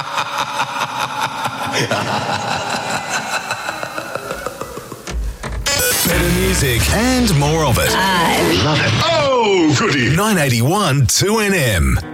Better music and more of it. I love it. Oh, goody. 981 2NM.